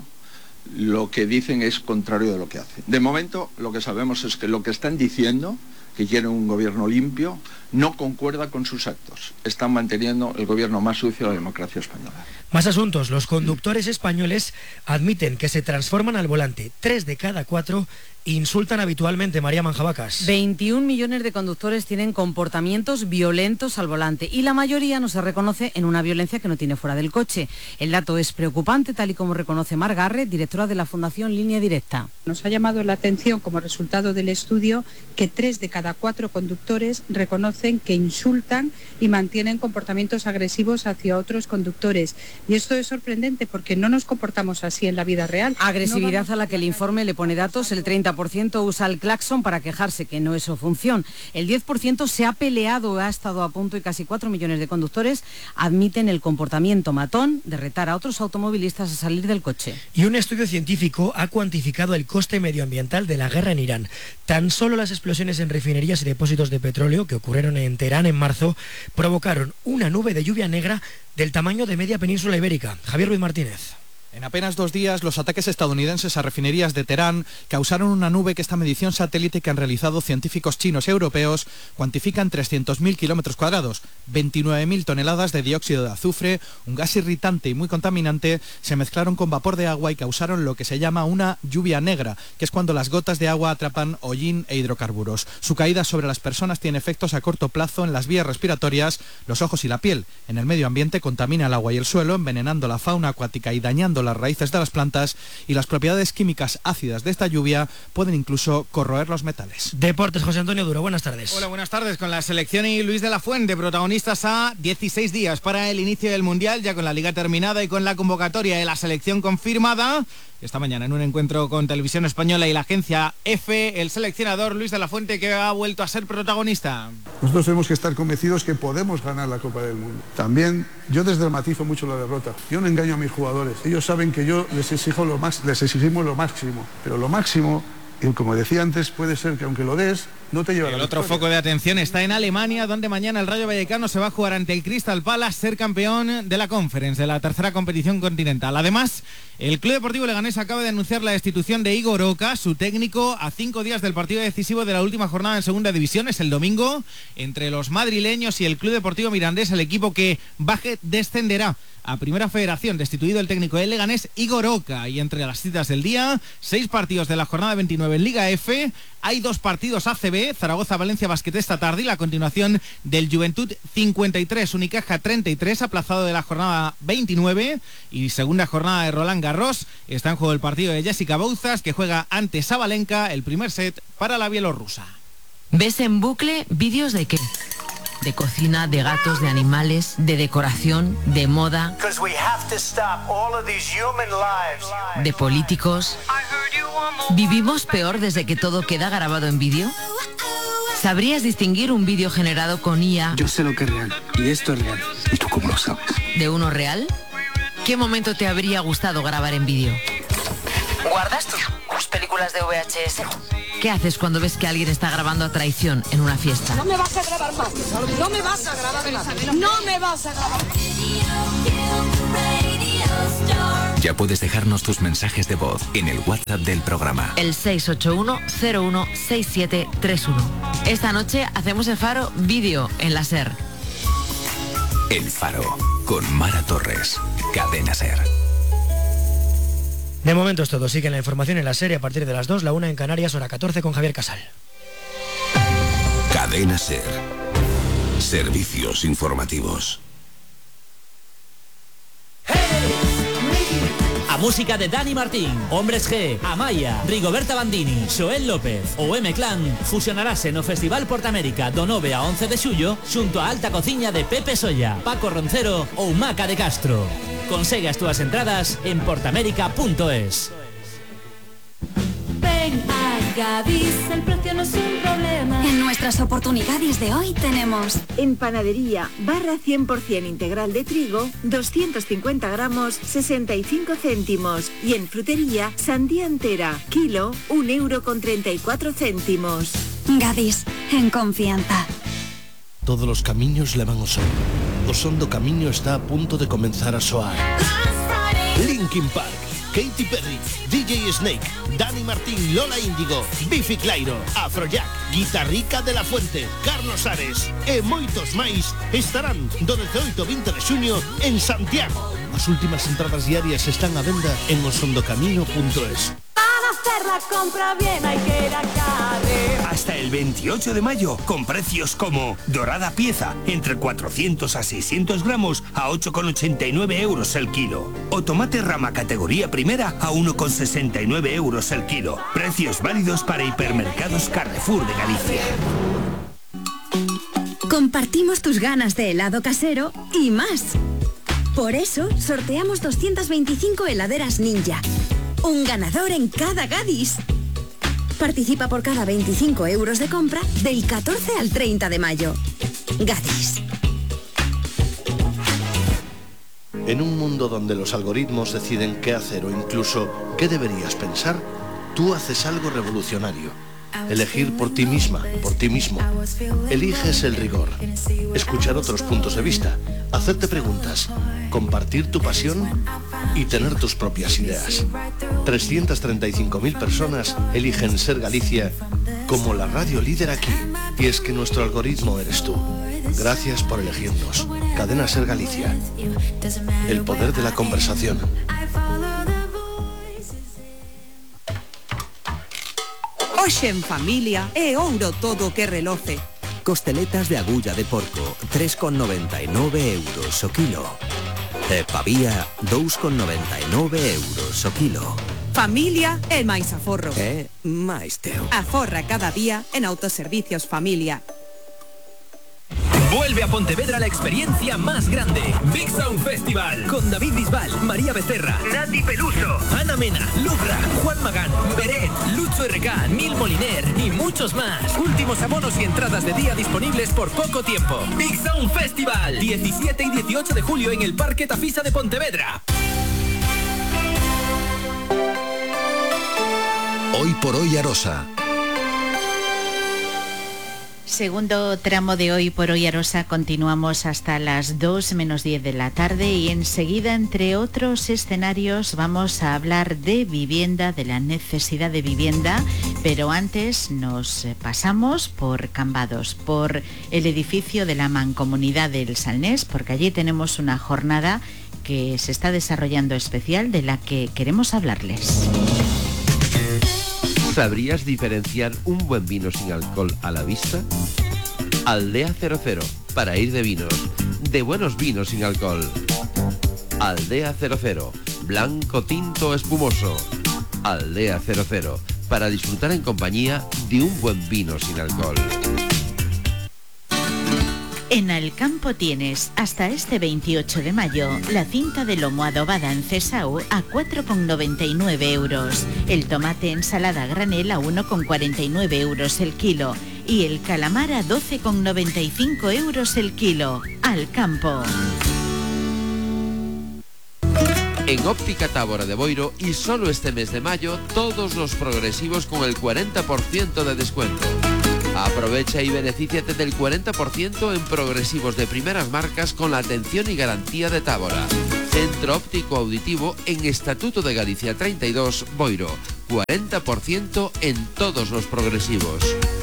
lo que dicen es contrario de lo que hacen. De momento, lo que sabemos es que lo que están diciendo, que quieren un gobierno limpio, no concuerda con sus actos. Están manteniendo el gobierno más sucio de la democracia española. Más asuntos. Los conductores españoles admiten que se transforman al volante. Tres de cada cuatro insultan habitualmente. María Manjabacas. veintiún millones de conductores tienen comportamientos violentos al volante y la mayoría no se reconoce en una violencia que no tiene fuera del coche. El dato es preocupante, tal y como reconoce Mar Garre, directora de la Fundación Línea Directa. Nos ha llamado la atención, como resultado del estudio, que tres de cada cuatro conductores reconocen que insultan y mantienen comportamientos agresivos hacia otros conductores. Y esto es sorprendente porque no nos comportamos así en la vida real. Agresividad no vamos... a la que el informe le pone datos. El treinta por ciento usa el claxon para quejarse, que no es su función. El diez por ciento se ha peleado, ha estado a punto, y casi cuatro millones de conductores admiten el comportamiento matón de retar a otros automovilistas a salir del coche. Y un estudio científico ha cuantificado el coste medioambiental de la guerra en Irán. Tan solo las explosiones en refinerías y depósitos de petróleo que ocurrieron en Teherán en marzo provocaron una nube de lluvia negra del tamaño de media península ibérica. Javier Ruiz Martínez. En apenas dos días, los ataques estadounidenses a refinerías de Teherán causaron una nube que esta medición satélite que han realizado científicos chinos y europeos cuantifica en trescientos mil kilómetros cuadrados. veintinueve mil toneladas de dióxido de azufre, un gas irritante y muy contaminante, se mezclaron con vapor de agua y causaron lo que se llama una lluvia negra, que es cuando las gotas de agua atrapan hollín e hidrocarburos. Su caída sobre las personas tiene efectos a corto plazo en las vías respiratorias, los ojos y la piel. En el medio ambiente contamina el agua y el suelo, envenenando la fauna acuática y dañando las raíces de las plantas, y las propiedades químicas ácidas de esta lluvia pueden incluso corroer los metales. Deportes, José Antonio Duro, buenas tardes. Hola, buenas tardes. Con la selección y Luis de la Fuente, protagonistas a dieciséis días para el inicio del Mundial, ya con la liga terminada y con la convocatoria de la selección confirmada. Esta mañana en un encuentro con Televisión Española y la agencia EFE, el seleccionador Luis de la Fuente, que ha vuelto a ser protagonista. Nosotros tenemos que estar convencidos que podemos ganar la Copa del Mundo. También yo desdramatizo mucho la derrota. Yo no engaño a mis jugadores. Ellos saben que yo les exijo lo más, les exigimos lo máximo, pero lo máximo, y como decía antes, puede ser que aunque lo des, no te lleva a la El otro victoria. foco de atención está en Alemania, donde mañana el Rayo Vallecano se va a jugar ante el Crystal Palace, ser campeón de la Conference, de la tercera competición continental. Además, el Club Deportivo Leganés acaba de anunciar la destitución de Igor Oca, su técnico, a cinco días del partido decisivo de la última jornada en Segunda División. Es el domingo, entre los madrileños y el Club Deportivo Mirandés, el equipo que baje descenderá a Primera Federación, destituido el técnico del Leganés, Igor Oca. Y entre las citas del día, seis partidos de la jornada veintinueve en Liga F, Hay dos partidos A C B, Zaragoza-Valencia Basket esta tarde y la continuación del Juventud cincuenta y tres, Unicaja treinta y tres, aplazado de la jornada veintinueve, y segunda jornada de Roland Garros. Está en juego el partido de Jessica Bouzas, que juega ante Sabalenka, el primer set para la bielorrusa. ¿Ves en bucle vídeos de qué? De cocina, de gatos, de animales, de decoración, de moda, de políticos. ¿Vivimos peor desde que todo queda grabado en vídeo? ¿Sabrías distinguir un vídeo generado con I A? Yo sé lo que es real, y esto es real. ¿Y tú cómo lo sabes? ¿De uno real? ¿Qué momento te habría gustado grabar en vídeo? ¿Guardas tus, tus películas de V H S? ¿Qué haces cuando ves que alguien está grabando a traición en una fiesta? No me vas a grabar más. No me vas a grabar más. No me vas a grabar. Ya puedes dejarnos tus mensajes de voz en el WhatsApp del programa. El seis ocho uno cero uno seis siete tres uno. Esta noche hacemos el Faro vídeo en la SER. El Faro, con Mara Torres. Cadena SER. De momento es todo. Sigue la información en la serie a partir de las dos, la una en Canarias, hora catorce, con Javier Casal. Cadena SER. Servicios informativos. A música de Dani Martín, Hombres G, Amaya, Rigoberta Bandini, Xoel López ou M-Clan fusionarase no Festival Portamérica do nove a once de xullo xunto a alta cociña de Pepe Solla, Paco Roncero ou Maca de Castro. Consegue as túas entradas en portamérica punto es. Ven a Gadis, el precio no es un problema. En nuestras oportunidades de hoy tenemos en panadería barra cien por ciento integral de trigo, doscientos cincuenta gramos, sesenta y cinco céntimos. Y en frutería, sandía entera, kilo, un euro con treinta y cuatro céntimos. Gadis, en confianza. Todos los caminos levan ao sol. O son do camiño está a punto de comenzar a soar. Linkin Park, Katy Perry, D J Snake, Dani Martín, Lola Índigo, Bifi Clyro, Afrojack, Guitarrica de la Fuente, Carlos Ares e moitos máis estarán do dezooito ao vinte de xuño en Santiago. As últimas entradas diarias están a venda en osondocamino punto es. Para hacer la compra bien hay que ir a Cádiz. Hasta el veintiocho de mayo, con precios como dorada pieza, entre cuatrocientos a seiscientos gramos a ocho con ochenta y nueve euros el kilo. O tomate rama categoría primera a uno con sesenta y nueve euros el kilo. Precios válidos para hipermercados Carrefour de Galicia. Compartimos tus ganas de helado casero y más. Por eso, sorteamos doscientas veinticinco heladeras Ninja. Un ganador en cada Gadis. Participa por cada veinticinco euros de compra del catorce al treinta de mayo. Gadis. En un mundo donde los algoritmos deciden qué hacer o incluso qué deberías pensar, tú haces algo revolucionario. Elegir por ti misma, por ti mismo. Eliges el rigor, escuchar otros puntos de vista, hacerte preguntas, compartir tu pasión y tener tus propias ideas. trescientas treinta y cinco mil personas eligen Ser Galicia como la radio líder aquí. Y es que nuestro algoritmo eres tú. Gracias por elegirnos. Cadena Ser Galicia. El poder de la conversación. Hoxe en familia é ouro todo que reloce. Costeletas de agulla de porco, tres con noventa y nove euros o kilo. E pavía, dous con noventa y nove euros o kilo. Familia é máis aforro. É máis teu. Aforra cada día en Autoservicios Familia. Vuelve a Pontevedra la experiencia más grande. Big Sound Festival. Con David Bisbal, María Becerra, Nati Peluso, Ana Mena, Lubra, Juan Magán, Beret, Lucho R K, Neil Moliner y muchos más. Últimos abonos y entradas de día disponibles por poco tiempo. Big Sound Festival. diecisiete y dieciocho de julio en el Parque Tafisa de Pontevedra. Hoy por hoy Arosa. Segundo tramo de Hoy por Hoy Arosa, continuamos hasta las dos menos diez de la tarde y enseguida, entre otros escenarios, vamos a hablar de vivienda, de la necesidad de vivienda, pero antes nos pasamos por Cambados, por el edificio de la Mancomunidad del Salnés, porque allí tenemos una jornada que se está desarrollando especial de la que queremos hablarles. ¿Sabrías diferenciar un buen vino sin alcohol a la vista? Aldea cero cero, para ir de vinos, de buenos vinos sin alcohol. Aldea cero cero, blanco, tinto, espumoso. Aldea cero cero, para disfrutar en compañía de un buen vino sin alcohol. En Alcampo tienes, hasta este veintiocho de mayo, la cinta de lomo adobada en Cesau a cuatro con noventa y nueve euros, el tomate ensalada granel a uno con cuarenta y nueve euros el kilo y el calamar a doce con noventa y cinco euros el kilo. Alcampo. En Óptica Tábora de Boiro y solo este mes de mayo, todos los progresivos con el cuarenta por ciento de descuento. Aprovecha y benefíciate del cuarenta por ciento en progresivos de primeras marcas con la atención y garantía de Tábora. Centro Óptico Auditivo en Estatuto de Galicia treinta y dos, Boiro. cuarenta por ciento en todos los progresivos.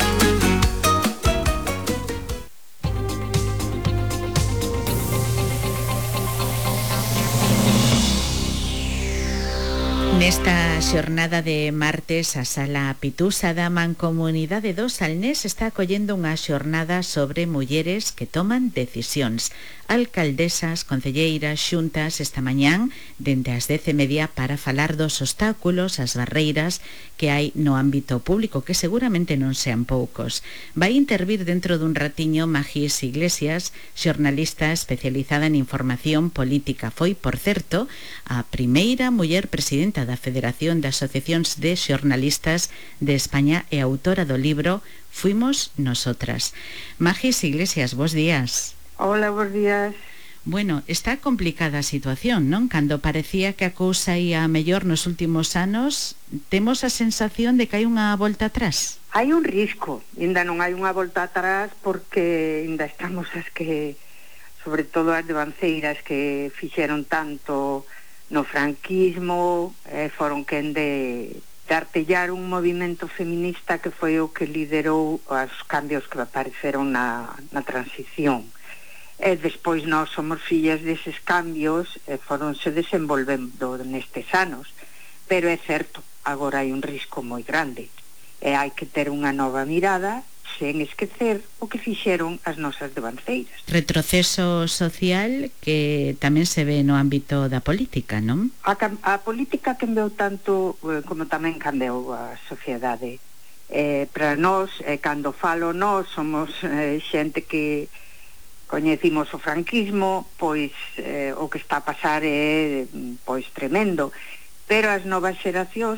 Nesta xornada de martes, a Sala Pitusa da Mancomunidade do Salnés está acollendo unha xornada sobre mulleres que toman decisións. Alcaldesas, concelleiras, xuntas esta mañán dende as dez e media para falar dos obstáculos, as barreiras que hai no ámbito público, que seguramente non sean poucos. Vai intervir dentro dun ratiño Magis Iglesias, xornalista especializada en información política. Foi, por certo, a primeira muller presidenta da Federación de Asociacións de Xornalistas de España e autora do libro Fuimos Nosotras. Magis Iglesias, bos días. Hola, bos días. Bueno, está complicada a situación, non? Cando parecía que a cousa ia mellor nos últimos anos, temos a sensación de que hai unha volta atrás. Hai un risco, ainda non hai unha volta atrás porque ainda estamos as que, sobre todo as devanceiras que fixeron tanto no franquismo, eh, foron quen de, de artellar un movimento feminista que foi o que liderou os cambios que apareceron na, na transición. E despois nós somos fillas deses cambios e foronse desenvolvendo nestes anos, pero é certo, agora hai un risco moi grande e hai que ter unha nova mirada sen esquecer o que fixeron as nosas devanceiras. Retroceso social que tamén se ve no ámbito da política, non? A, a política cambiou tanto eh, como tamén cambiou a sociedade. Eh, para nós, eh, cando falo nós, somos eh, xente que coñecimos o franquismo, pois eh, o que está a pasar é pois tremendo, pero as novas xeracións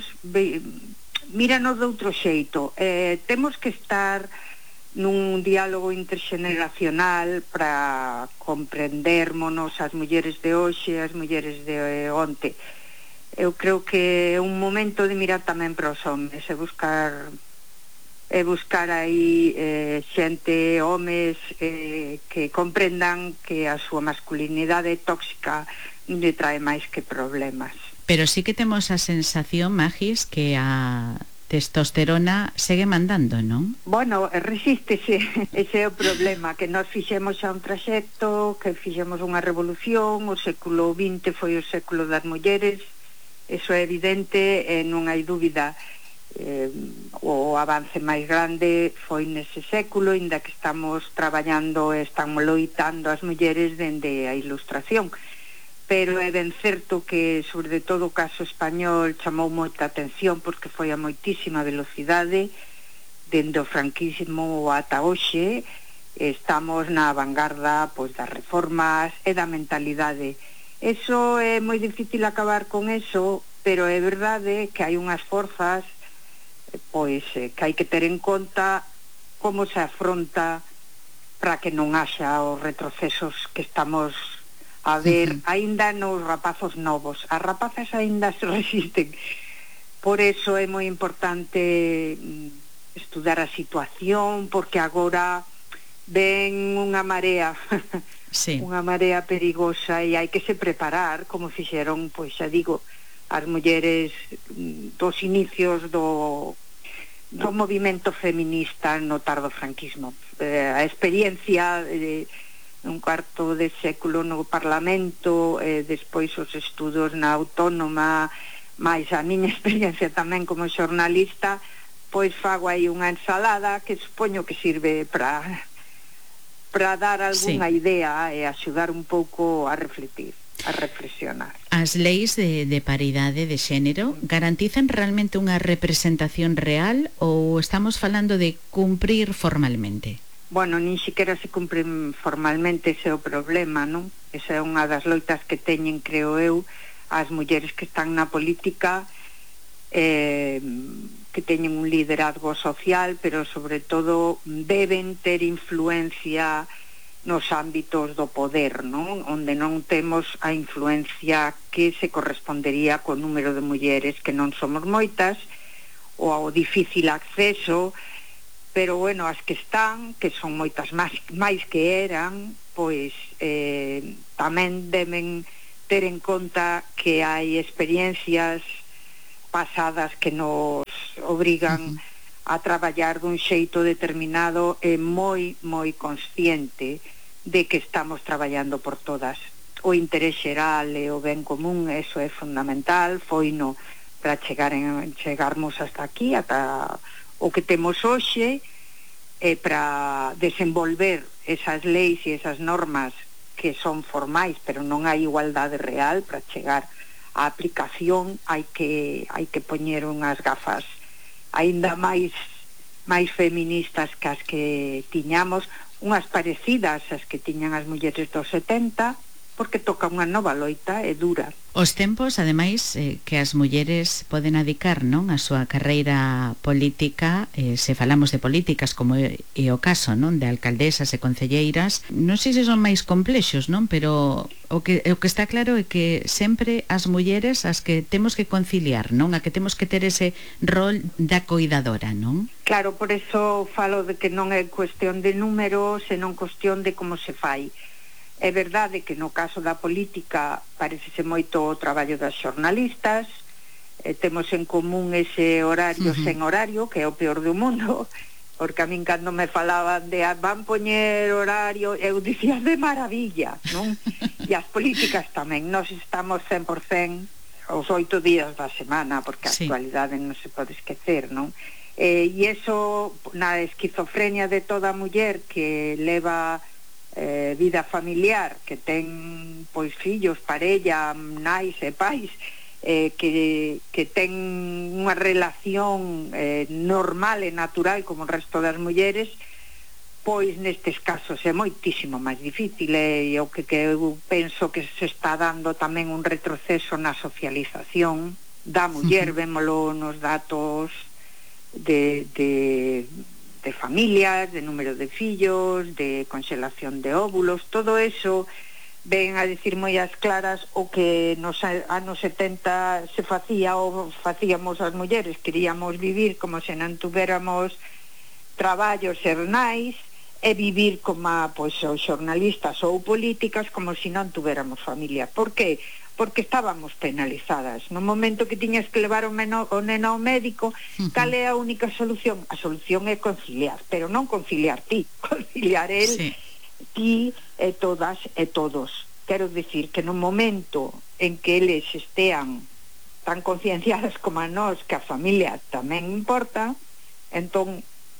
míranos de outro xeito. Eh, temos que estar nun diálogo interxeneracional para comprendermonos as mulleres de hoxe, as mulleres de onte. Eu creo que é un momento de mirar tamén para os homens e buscar e buscar aí eh, xente, homes eh, que comprendan que a súa masculinidade tóxica lle trae máis que problemas. Pero sí que temos a sensación, Magis, que a testosterona segue mandando, non? Bueno, resístese, ese é o problema, que nós fixemos xa un traxecto, que fixemos unha revolución, o século vinte foi o século das mulleres, eso é evidente e non hai dúbida. Eh, o avance máis grande foi nese século, inda que estamos traballando e estamos loitando as mulleres dende a ilustración, pero é ben certo que sobre todo o caso español chamou moita atención porque foi a moitísima velocidade dende o franquismo ata hoxe. Estamos na vanguarda pois das reformas e da mentalidade. Eso é moi difícil acabar con eso, pero é verdade que hai unhas forzas pois eh, que hai que ter en conta como se afronta para que non haxa os retrocesos que estamos a ver uh-huh. aínda nos rapazos novos. As rapazas aínda se resisten, por eso é moi importante estudar a situación, porque agora ven unha marea sí. unha marea perigosa e hai que se preparar, como fixeron, pois xa digo, as mulleres dos inicios do do movimento feminista no tardo franquismo. Eh, a experiencia de un cuarto de século no Parlamento, eh, despois os estudos na Autónoma, máis a miña experiencia tamén como xornalista, pois fago aí unha ensalada que supoño que sirve para para dar algunha sí. idea e axudar un pouco a refletir, a reflexionar. As leis de, de paridade de xénero garantizan realmente unha representación real ou estamos falando de cumprir formalmente? Bueno, nin siquiera se cumpren formalmente, ese é o problema, non? Esa é unha das loitas que teñen, creo eu, as mulleres que están na política, eh, que teñen un liderazgo social, pero sobre todo deben ter influencia nos ámbitos do poder, non? Onde non temos a influencia que se correspondería co número de mulleres, que non somos moitas, ou ao difícil acceso, pero bueno, as que están, que son moitas máis, máis que eran, pois eh, tamén deben ter en conta que hai experiencias pasadas que nos obrigan uh-huh. a traballar dun xeito determinado e moi, moi consciente de que estamos traballando por todas. O interés xeral e o ben común, eso é fundamental, foi no para chegar en, chegarmos hasta aquí, ata o que temos hoxe, e para desenvolver esas leis e esas normas que son formais, pero non hai igualdade real, para chegar a aplicación hai que hai que poñer unhas gafas aínda máis máis feministas que as que tiñamos, unhas parecidas ás que tiñan as mulleres dos setenta, porque toca unha nova loita e dura. Os tempos, ademais, eh, que as mulleres poden adicar, non, a súa carreira política, eh, se falamos de políticas como é, é o caso, non, de alcaldesas e concelleiras, non sei se son máis complexos, non, pero o que o que está claro é que sempre as mulleres as que temos que conciliar, non, a que temos que ter ese rol da coidadora, non? Claro, por eso falo de que non é cuestión de números, senón cuestión de como se fai. É verdade que no caso da política parecese moito o traballo das xornalistas, eh, temos en común ese horario uh-huh. sen horario, que é o peor do mundo, porque a min cando me falaban de ah, van poñer horario, eu dicía de maravilla, non? E as políticas tamén, nós estamos cen por cen os oito días da semana, porque a sí. actualidade non se pode esquecer, non? Eh, e iso, na esquizofrenia de toda muller que leva Eh, vida familiar, que ten pois fillos, parella, nais e pais, eh, que, que ten unha relación eh, normal e natural como o resto das mulleres, pois nestes casos é moitísimo máis difícil, e o que, que eu penso que se está dando tamén un retroceso na socialización da muller, uh-huh. vémolo nos datos de... de de familias, de número de fillos, de conxelación de óvulos, todo eso ven a decir moi as claras o que nos anos setenta se facía ou facíamos as mulleres, queríamos vivir como se non tuveramos traballos xernais e vivir como pois, os xornalistas ou políticas como se non tuveramos familia. Por que? Porque estábamos penalizadas. No momento que tiñas que levar o, meno, o neno ao médico, uh-huh. cal é a única solución? A solución é conciliar, pero non conciliar ti, conciliar el, sí. ti e todas e todos. Quero dicir que no momento en que eles estean tan concienciadas como a nós que a familia tamén importa, entón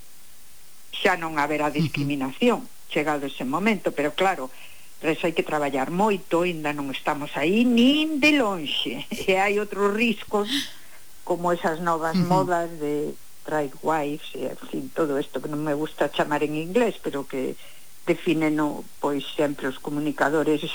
xa non haberá discriminación uh-huh. chegado ese momento, pero claro, Reso hai que traballar moito, ainda non estamos aí nin de lonxe. E hai outros riscos como esas novas uh-huh. modas de trade wives e en fin, todo isto que non me gusta chamar en inglés, pero que definen no, pois sempre os comunicadores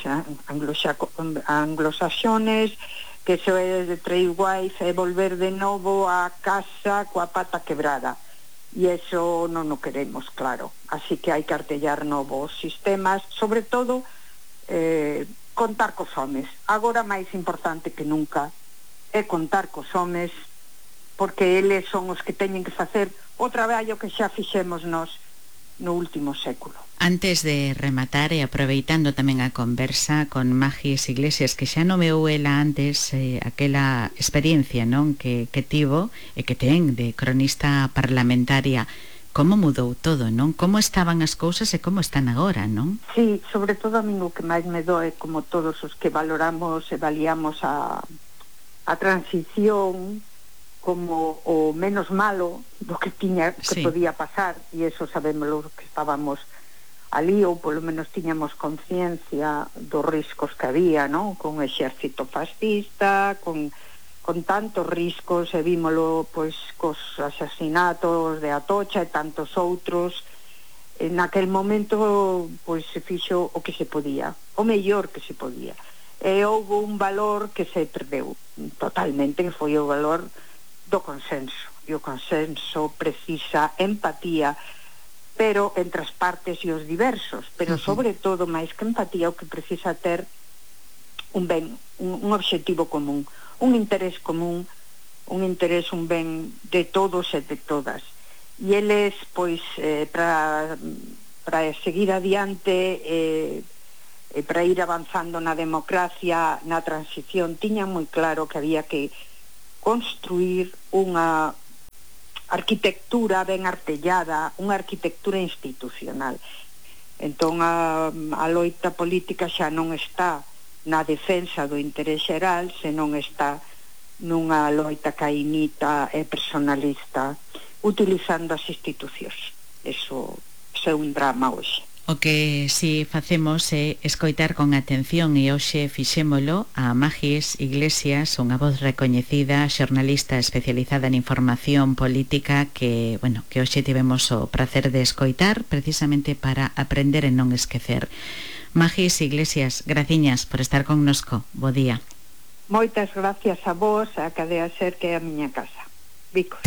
anglosaxones, que eso é de trade wife é volver de novo a casa coa pata quebrada. E eso non o queremos, claro. Así que hai que artellar novos sistemas, sobre todo eh, contar cos homes. Agora máis importante que nunca é contar cos homes, porque eles son os que teñen que facer o traballo que xa fixemos nós no último século. Antes de rematar e aproveitando tamén a conversa con Magis Iglesias, que xa nomeou ela antes eh, aquela experiencia, non, que, que tivo e que ten de cronista parlamentaria, como mudou todo, non? Como estaban as cousas e como están agora, non? Sí, sobre todo a mí o que máis me doe, como todos os que valoramos e valiamos a, a transición, como o menos malo do que tiña que Sí. podía pasar, e eso sabemos los que estábamos ali, ou polo menos tiñamos conciencia dos riscos que había, non? Con o exército fascista, con, con tantos riscos, e vímolo pois cos asasinatos de Atocha e tantos outros. En aquel momento pois se fixo o que se podía, o mellor que se podía, e houve un valor que se perdeu totalmente, que foi o valor do consenso, e o consenso precisa empatía, pero entre as partes e os diversos, pero uh-huh. sobre todo, máis que empatía, o que precisa ter un ben, un, un obxectivo común, un interés común, un interés, un ben de todos e de todas. E eles, pois, eh, para para seguir adiante, eh, eh, para ir avanzando na democracia, na transición, tiñan moi claro que había que construir unha arquitectura ben artellada, unha arquitectura institucional. Entón a, a loita política xa non está na defensa do interés xeral, senón está nunha loita cainita e personalista, utilizando as institucións. Eso é un drama hoxe. O que si facemos é escoitar con atención e hoxe fixémolo a Magis Iglesias, unha voz recoñecida, xornalista especializada en información política que, bueno, que hoxe tivemos o prazer de escoitar precisamente para aprender e non esquecer. Magis Iglesias, graciñas por estar connosco. Bo día. Moitas gracias a vos, a Cadea Ser, que é a miña casa. Vicos.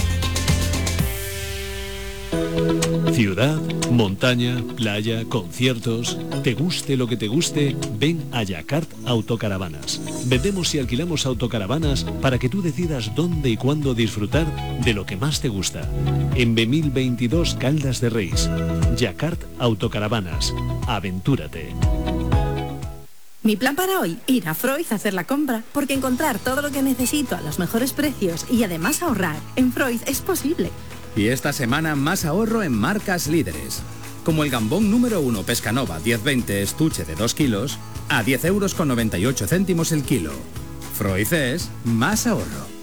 Ciudad, montaña, playa, conciertos. Te guste lo que te guste, ven a Yacart Autocaravanas. Vendemos y alquilamos autocaravanas para que tú decidas dónde y cuándo disfrutar de lo que más te gusta. En B mil veintidós Caldas de Reis. Yacart Autocaravanas. Aventúrate. Mi plan para hoy, ir a Freud a hacer la compra, porque encontrar todo lo que necesito a los mejores precios y además ahorrar en Freud es posible. Y esta semana más ahorro en marcas líderes. Como el gambón número uno Pescanova diez veinte estuche de dos kilos a diez euros con noventa y ocho céntimos el kilo. Freud es más ahorro.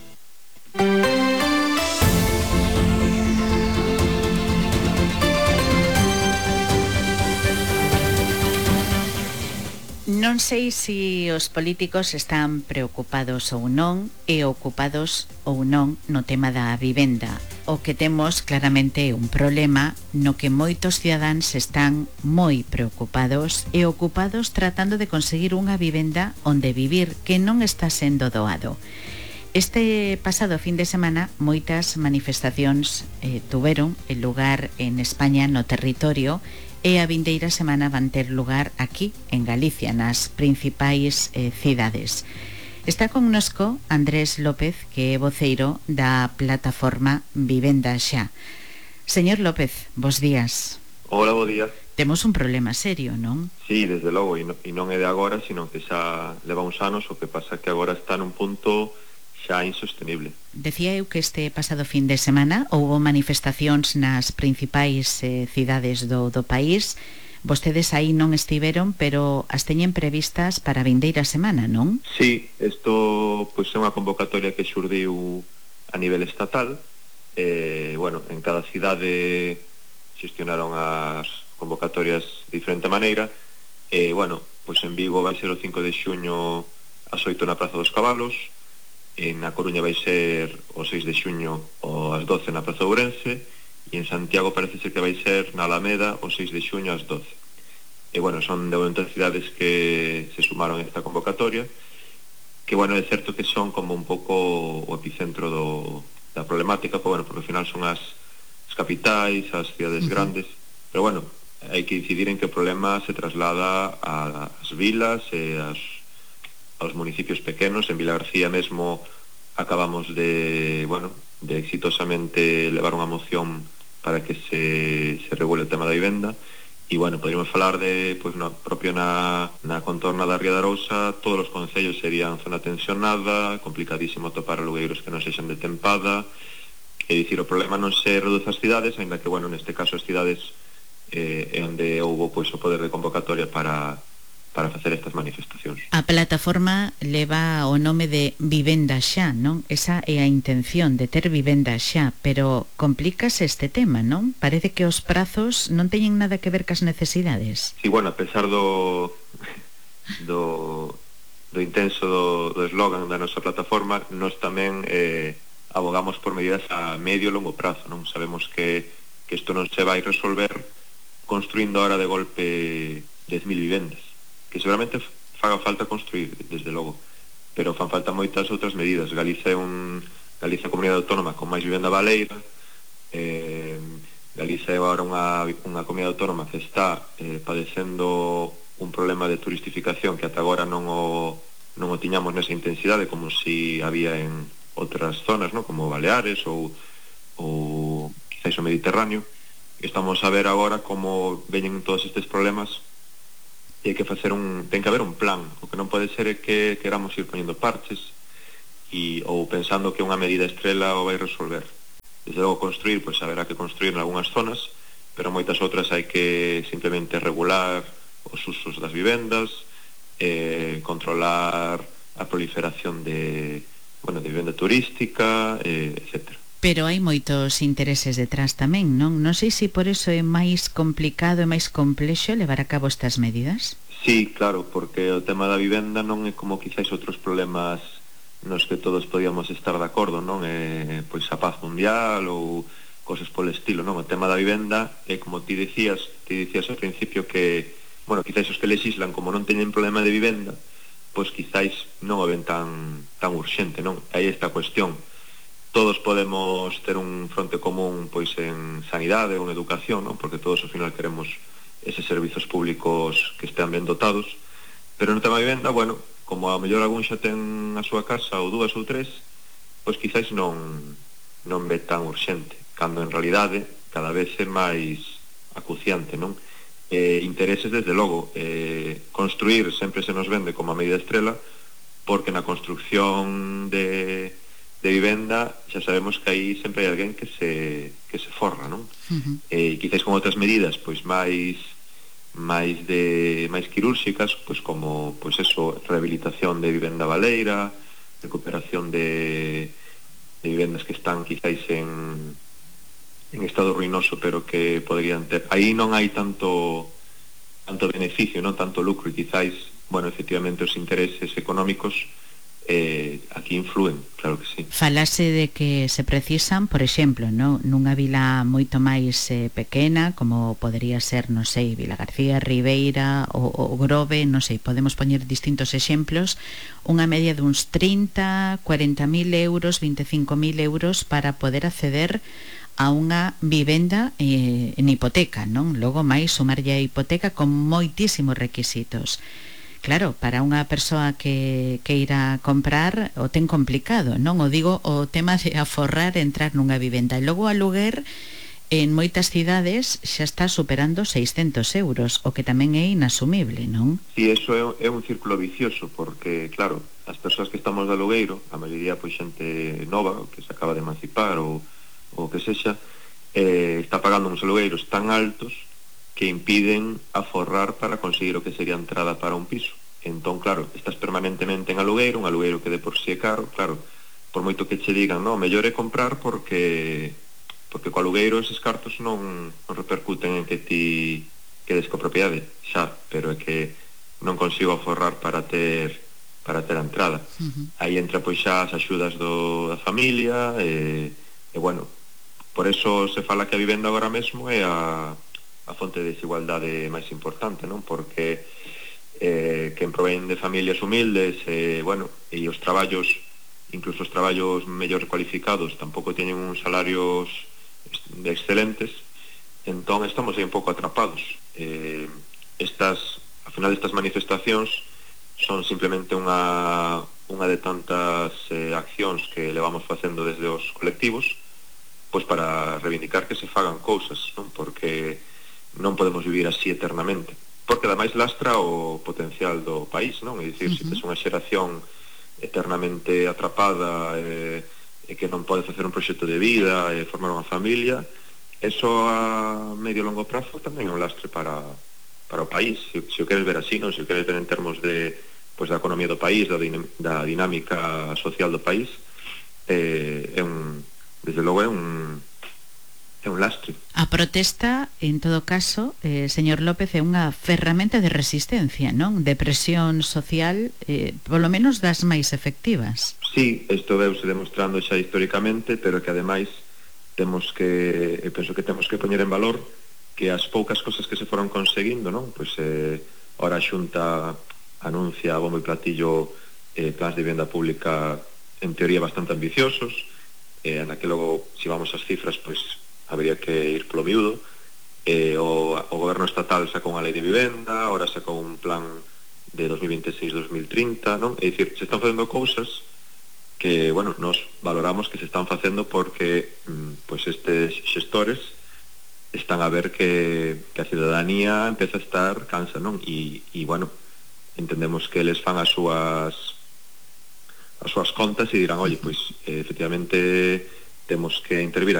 Non sei se os políticos están preocupados ou non e ocupados ou non no tema da vivenda. O que temos claramente un problema no que moitos cidadáns están moi preocupados e ocupados tratando de conseguir unha vivenda onde vivir que non está sendo doado. Este pasado fin de semana moitas manifestacións eh, tuveron el lugar en España no territorio e a vindeira semana van ter lugar aquí, en Galicia, nas principais eh, cidades. Está connosco Andrés López, que é voceiro da plataforma Vivenda Xa. Señor López, bos días. Hola, bo día. Temos un problema serio, non? Sí, desde logo, e non, e non é de agora, sino que xa leva uns anos, o que pasa que agora está nun punto xa insostenible. Decía eu que este pasado fin de semana houbo manifestacións nas principais eh, cidades do, do país. Vostedes aí non estiveron, pero as teñen previstas para a vindeira semana, non? Sí, isto pois, é unha convocatoria que xurdiu a nivel estatal. Eh, bueno, en cada cidade xestionaron as convocatorias de diferente maneira. E, bueno, pois en Vigo vai ser o cinco de xuño ás oito na Praza dos Cabalos. En A Coruña vai ser o seis de xuño ou ás doce na Praza Ourense, e en Santiago parece ser que vai ser na Alameda o seis de xuño ás doce. E bueno, son de momento cidades que se sumaron a esta convocatoria, que bueno, é certo que son como un pouco o epicentro do, da problemática, pero bueno, porque ao final son as, as capitais, as cidades uh-huh. grandes, pero bueno, hai que incidir en que o problema se traslada ás vilas e as aos municipios pequenos. En Vilagarcía mesmo acabamos de, bueno, de exitosamente levar unha moción para que se, se regule o tema da vivenda, e bueno, poderíamos falar de, pois, no, propio na, na contorna da Ría de Arousa, todos os concellos serían zona tensionada, complicadísimo topar alugueiros que non sexan de tempada, é dicir, o problema non se reduce ás cidades, ainda que, bueno, neste caso as cidades eh, é onde houbo, pois, o poder de convocatoria para para facer estas manifestacións. A plataforma leva o nome de Vivenda Xa, non? Esa é a intención de ter vivenda xa, pero complícase este tema, non? Parece que os prazos non teñen nada que ver cas necesidades. Sí, bueno, a pesar do do, do intenso do, do eslogan da nosa plataforma, nós tamén eh, abogamos por medidas a medio e longo prazo, non? Sabemos que, que isto non se vai resolver construindo ahora de golpe dez mil vivendas, que seguramente faga falta construir, desde logo, pero fan falta moitas outras medidas. Galicia é un Galicia é a comunidade autónoma con máis vivenda baleira, eh, Galicia é agora unha, unha comunidade autónoma que está eh, padecendo un problema de turistificación que ata agora non o, non o tiñamos nesa intensidade como si había en outras zonas, ¿no? Como Baleares ou, ou quizás o Mediterráneo. Estamos a ver agora como veñen todos estes problemas e hai que facer un, ten que haber un plan. O que non pode ser é que queramos ir poñendo parches e, ou pensando que unha medida estrela o vai resolver. Desde logo construir, pois haberá que construir en algunhas zonas, pero moitas outras hai que simplemente regular os usos das vivendas, eh, controlar a proliferación de, bueno, de vivenda turística, eh, etcétera. Pero hai moitos intereses detrás tamén, non? Non sei se por eso é máis complicado e máis complexo levar a cabo estas medidas. Sí, claro, porque o tema da vivenda non é como quizás outros problemas nos que todos podíamos estar de acordo, non? É, pois a paz mundial ou cosas polo estilo, non? O tema da vivenda é como ti dicías, ti dicías ao principio que, bueno, quizás os que legislan como non teñen problema de vivenda, pois quizás non o ven tan, tan urxente, non? Aí está a cuestión. Todos podemos ter un fronte común pois en sanidade ou en educación, non? Porque todos ao final queremos eses servizos públicos que estean ben dotados, pero no tema de vivenda, bueno, como a mellor algún xa ten a súa casa ou dúas ou tres, pois quizás non non ve tan urxente, cando en realidade cada vez é máis acuciante, non? Eh, intereses desde logo, eh, construir sempre se nos vende como a medida estrela, porque na construcción de de vivenda xa sabemos que aí sempre hai alguén que se que se forra, non? Uh-huh. E quizás con outras medidas pois máis máis de máis quirúrxicas, pois como pois eso, rehabilitación de vivenda baleira, recuperación de de vivendas que están quizás en en estado ruinoso, pero que poderían ter. Aí non hai tanto tanto beneficio, non tanto lucro, e quizás, bueno, efectivamente os intereses económicos Eh, aquí influen, claro que sí. Falase de que se precisan, por exemplo, no, nunha vila moito máis eh, pequena, como podería ser, non sei, Vila García, Ribeira ou, ou Grove, non sei, podemos poñer distintos exemplos, unha media de uns trinta, cuarenta mil euros, veinticinco mil euros para poder acceder a unha vivenda eh, en hipoteca, non? Logo máis sumarlle a hipoteca con moitísimos requisitos. Claro, para unha persoa que, que irá comprar o ten complicado, non? O digo, o tema de aforrar entrar nunha vivenda. E logo o aluguer en moitas cidades xa está superando seiscentos euros, o que tamén é inasumible, non? Sí, eso é, é un círculo vicioso, porque, claro, as persoas que estamos de alugueiro, a maioría pois xente nova, que se acaba de emancipar ou o que sexa, eh, está pagando uns alugueiros tan altos que impiden aforrar para conseguir o que sería a entrada para un piso. Entón, claro, estás permanentemente en alugueiro, un alugueiro que de por si é caro, claro, por moito que che digan, no, mellor é comprar porque porque co alugueiro eses cartos non, non repercuten en que ti quedes co propiedade, xa, pero é que non consigo aforrar para ter para ter a entrada. Uh-huh. Aí entra pois xa as axudas do, da familia e, e bueno, por eso se fala que a vivenda agora mesmo é a a fonte de desigualdade máis importante, non? Porque eh, quen provén de familias humildes, eh, bueno, e os traballos, incluso os traballos mellor cualificados, tampouco teñen uns salarios excelentes, entón estamos aí un pouco atrapados. Eh, estas, ao final estas manifestacións son simplemente unha, unha de tantas eh, accións que levamos facendo desde os colectivos, pois para reivindicar que se fagan cousas, non? Porque non podemos vivir así eternamente, porque ademais lastra o potencial do país, non? É dicir, uh-huh. se tes unha xeración eternamente atrapada e, e que non pode facer un proxecto de vida e formar unha familia, eso a medio e longo prazo tamén é un lastre para, para o país, se, se o queres ver así, non? Se o queres ver en termos de, pois, da economía do país, da, din da dinámica social do país, eh, é un, desde logo é un é un lastre. A protesta, en todo caso, eh, señor López, é unha ferramenta de resistencia, non? De presión social, eh, polo menos das máis efectivas. Sí, isto veuse demostrando xa históricamente, pero que ademais temos que, eu penso que temos que poñer en valor que as poucas cosas que se foron conseguindo, non? Pois eh, ora a Xunta anuncia a bombo e platillo eh, plans de vivenda pública en teoría bastante ambiciosos, eh, na que logo, se vamos ás cifras, pois habría que ir polo miúdo. Eh, o, o goberno estatal sacou unha lei de vivenda, ora sacou un plan de dos mil veintiséis a dos mil trinta, non? É dicir, se están facendo cousas que, bueno, nos valoramos que se están facendo porque mm, pois estes xestores están a ver que, que a ciudadanía empeza a estar cansa, non? E, e bueno, entendemos que eles fan as súas as súas contas e dirán, oye, pois eh, efectivamente temos que intervir